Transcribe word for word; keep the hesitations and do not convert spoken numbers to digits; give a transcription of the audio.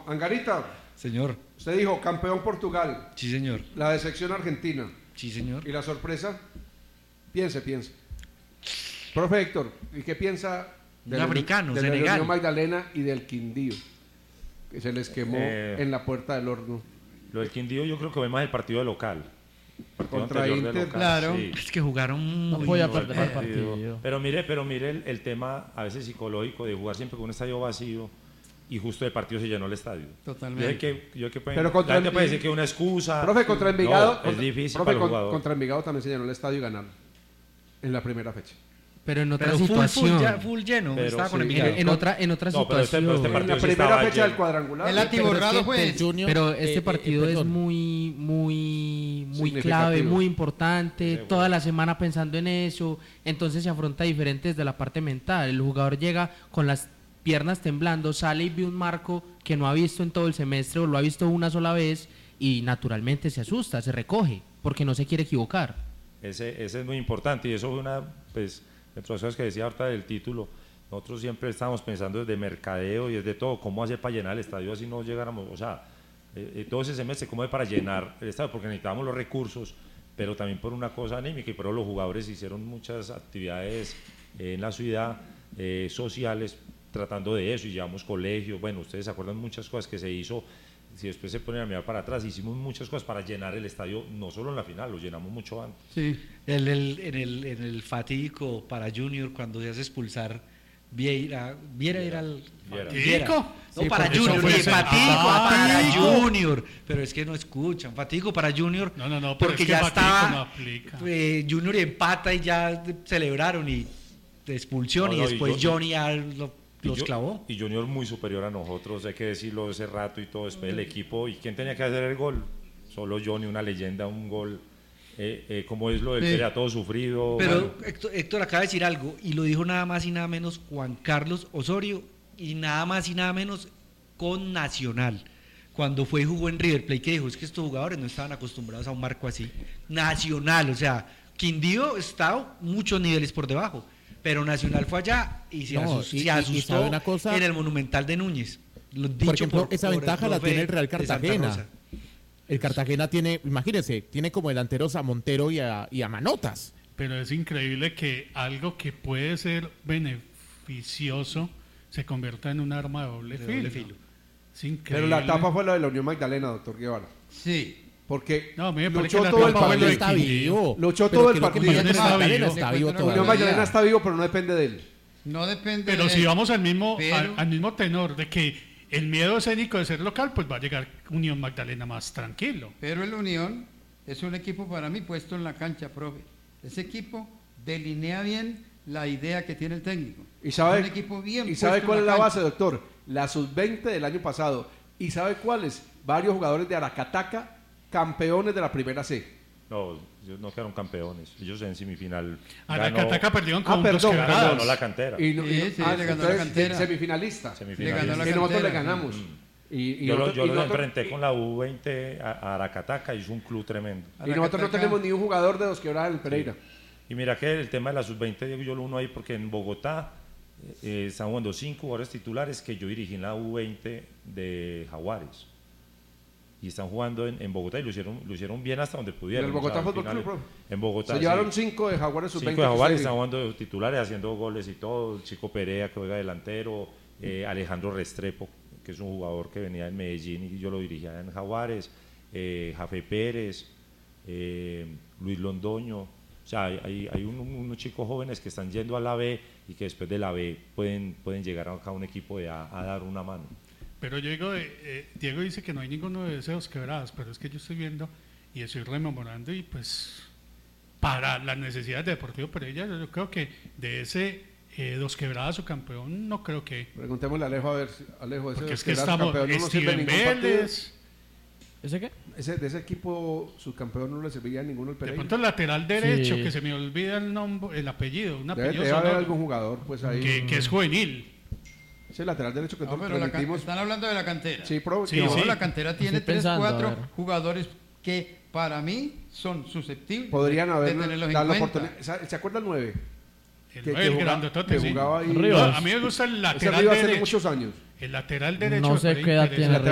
Angarita. Señor. Usted dijo campeón Portugal. Sí, señor. La decepción Argentina. Sí, señor. ¿Y la sorpresa? Piense, piense. Profe Héctor, ¿y qué piensa del africano, del Senegal? Unión Magdalena y del Quindío, que se les quemó eh, en la puerta del horno? Lo del Quindío yo creo que ve más el partido de local. Partido Contra Inter, local, claro. Sí. Es que jugaron muy... No voy a no, perder el partido. partido. Pero mire, pero mire el, el tema a veces psicológico de jugar siempre con un estadio vacío y justo el partido se llenó el estadio. Totalmente. Yo que, yo que pueden, pero contra la gente el, puede decir que es una excusa. Profe, contra Envigado, no, contra, es difícil profe, para el con, jugador. Contra Envigado también se llenó el estadio y ganaron en la primera fecha. Pero en otra pero situación. Full, full, ya, full lleno. Pero estaba sí, con en, Envigado. en otra, en otra no, situación. Pero este, pero este en la sí primera fecha lleno. del cuadrangular. El atiborrado fue el Junior. Pero este eh, partido eh, es muy, muy, muy clave, Significativo. muy importante. Sí, toda la semana pensando en eso. Entonces se afronta diferente desde la parte mental. El jugador llega con las piernas temblando, sale y ve un marco que no ha visto en todo el semestre o lo ha visto una sola vez y naturalmente se asusta, se recoge porque no se quiere equivocar. Ese, ese es muy importante y eso fue una, pues, dentro de las cosas que decía ahorita del título, nosotros siempre estábamos pensando desde mercadeo y desde todo, cómo hacer para llenar el estadio así no llegáramos, o sea, eh, todo ese semestre, cómo es para llenar el estadio, porque necesitábamos los recursos, pero también por una cosa anímica y por los jugadores hicieron muchas actividades eh, en la ciudad, eh, sociales, tratando de eso, y llevamos colegios, bueno, ustedes se acuerdan muchas cosas que se hizo. Si después se ponen a mirar para atrás, hicimos muchas cosas para llenar el estadio, no solo en la final, lo llenamos mucho antes. Sí. El, el, en, el, en el fatídico para Junior, cuando se hace expulsar Vieira, Viera era el... Viera. Viera. No, Sí, para porque Junior, eso fue y ese- fatico Ah, para fatico. Junior, pero es que no escuchan, fatico para Junior, No, no, no, pero porque es que ya fatico estaba, no aplica. eh, Junior empata y ya celebraron y de expulsión No, y no, y después yo- Johnny ya lo- Y los yo- clavó. Y Junior muy superior a nosotros, hay que decirlo ese rato y todo, después del equipo. ¿Y quién tenía que hacer el gol? Solo Johnny, una leyenda, un gol. Eh, eh, como es lo del Sí. Pere, todo sufrido. Pero bueno. Héctor, Héctor acaba de decir algo y lo dijo nada más y nada menos Juan Carlos Osorio y nada más y nada menos con Nacional. Cuando fue y jugó en River Plate, que dijo, es que estos jugadores no estaban acostumbrados a un marco así. Nacional, o sea, Quindío está muchos niveles por debajo, pero Nacional fue allá y se, No, asus- y- se y- y asustó sabe una cosa, en el Monumental de Núñez. Lo por dicho ejemplo, por- esa por el ventaja la profe tiene el Real de Santa Cartagena. Rosa. El Cartagena tiene, imagínense, tiene como delanteros a Montero y a, y a Manotas. Pero es increíble que algo que puede ser beneficioso se convierta en un arma de doble, De filo. doble filo. Es increíble. Pero la tapa fue la de la Unión Magdalena, doctor Guevara. Sí. Porque No, a mí me parece luchó que la todo el tapa fue Magdalena lo de partido. está Quindío. vivo. Luchó Pero todo el creo que partido. Magdalena Está Magdalena vivo. está vivo Unión Unión todavía. Magdalena está vivo, pero no depende de él. No depende Pero de si vamos al mismo, Pero- al, al mismo tenor de que el miedo escénico de ser local, pues va a llegar Unión Magdalena más tranquilo. Pero el Unión es un equipo para mí puesto en la cancha, profe. Ese equipo delinea bien la idea que tiene el técnico. ¿Y sabe, un equipo bien ¿y sabe puesto cuál en es la cancha. base, doctor? La sub veinte del año pasado. ¿Y sabe cuáles? Varios jugadores de Aracataca, campeones de la primera C. No, ellos no quedaron campeones. Ellos en semifinal. Aracataca ganó- perdieron con Ah, dos perdón, quebradas. ganó la cantera. Y, no- y no- Sí, sí, ah, le ganó entonces, la cantera. semifinalista. Semifinalista. Le ganó la Y nosotros le cantera. ganamos. Y, y Yo, lo, nosotros- yo y lo nosotros- enfrenté con la U veinte a, a Aracataca, hizo un club tremendo. y nosotros no Aracataca- tenemos ni un jugador de Dos Quebradas en el Pereira. Y mira que el tema de la sub veinte, Diego, yo lo uno ahí porque en Bogotá eh, están jugando cinco jugadores titulares que yo dirigí en la U veinte de Jaguares. Y están jugando en, en Bogotá y lo hicieron, lo hicieron bien hasta donde pudieron. ¿En el Bogotá o sea, al Fútbol final, Club, profe? En Bogotá. Se llevaron sí. cinco de Jaguares sub veinte. Cinco de Jaguares, que usted están jugando de titulares, haciendo goles y todo. El Chico Perea, que juega delantero. eh, Alejandro Restrepo, que es un jugador que venía en Medellín y yo lo dirigía en Jaguares. Eh, Jafé Pérez, eh, Luis Londoño. O sea, hay, hay, hay un- unos chicos jóvenes que están yendo a la B y que después de la B pueden, pueden llegar acá a un equipo de A a dar una mano. Pero yo digo, eh, eh, Diego dice que no hay ninguno de esos quebradas, pero es que yo estoy viendo y estoy rememorando y pues para las necesidades de Deportivo Pereira, yo creo que de ese eh, Dos Quebradas su campeón, no creo que... Preguntémosle a Alejo a ver, si- Alejo, ese Porque Dos es que Quebradas estamos campeón no nos sirve en Steven ningún partido. Vélez, ¿Ese qué? Ese, de ese equipo, su campeón no le serviría a ninguno el de Pereira. pronto el lateral derecho, Sí. que se me olvida el nombre, el apellido, un Debe, apellido debe haber sonoro, algún jugador, pues ahí. que, que es juvenil. Ese lateral derecho que No, nosotros pero la can- transmitimos. están hablando de la cantera. Sí, pro, Sí, que- No, sí. la cantera tiene Estoy tres, pensando, a cuatro ver. jugadores que para mí son susceptibles podrían de, haber de tenerlos en dado la cuenta. oportunidad. ¿Se se acuerda el nueve? El, Que- nueve, que el jugaba- grandotote, que sí. jugaba ahí. Rivas. No, a mí me gusta el Ese lateral arriba hace derecho. muchos años. El lateral derecho No me sé parece qué edad interesante. tiene